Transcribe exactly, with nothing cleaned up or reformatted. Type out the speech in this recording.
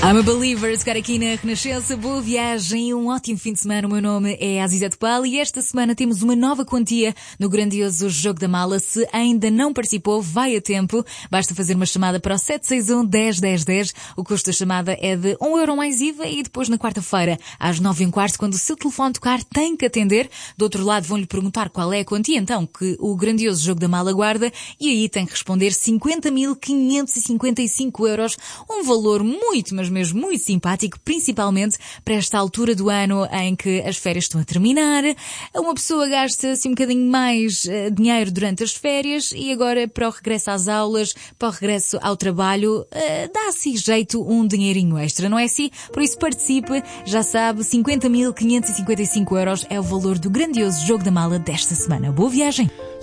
I'm a Believer, tocar aqui na Renascença. Boa viagem e um ótimo fim de semana. O meu nome é Aziza Topal e esta semana temos uma nova quantia no grandioso Jogo da Mala. Se ainda não participou, vai a tempo. Basta fazer uma chamada para o sete seis um, dez, dez, dez. O custo da chamada é de um euro mais I V A e depois na quarta-feira, às nove e um quarto, quando o seu telefone tocar, tem que atender. Do outro lado vão-lhe perguntar qual é a quantia então que o grandioso Jogo da Mala guarda e aí tem que responder cinquenta mil quinhentos e cinquenta e cinco euros. Um valor muito, mas mesmo muito simpático, principalmente para esta altura do ano em que as férias estão a terminar. Uma pessoa gasta-se um bocadinho mais uh, dinheiro durante as férias e agora para o regresso às aulas, para o regresso ao trabalho, uh, dá-se jeito um dinheirinho extra, não é assim? Por isso participe, já sabe, cinquenta mil quinhentos e cinquenta e cinco euros é o valor do grandioso Jogo da Mala desta semana. Boa viagem!